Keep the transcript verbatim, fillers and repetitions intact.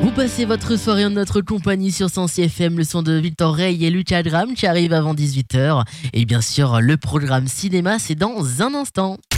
Vous passez votre soirée en notre compagnie sur Sensi F M, le son de Victor Rey et Lucas Dram qui arrive avant dix-huit heures. Et bien sûr, le programme cinéma, c'est dans un instant.